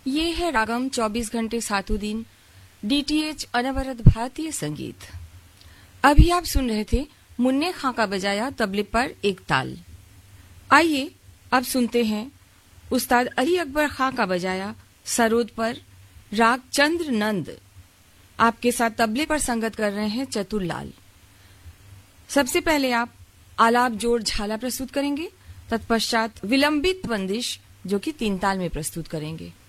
ये है रागम 24 घंटे सातों दिन DTH अनवरत भारतीय संगीत। अभी आप सुन रहे थे मुन्ने खां का बजाया तबले पर एक ताल। आइए अब सुनते हैं उस्ताद अली अकबर खां का बजाया सरोद पर राग चंद्र नंद। आपके साथ तबले पर संगत कर रहे हैं चतुर लाल। सबसे पहले आप आलाप जोड़ झाला प्रस्तुत करेंगे, तत्पश्चात विलंबित बंदिश जो कि 3 ताल में प्रस्तुत करेंगे।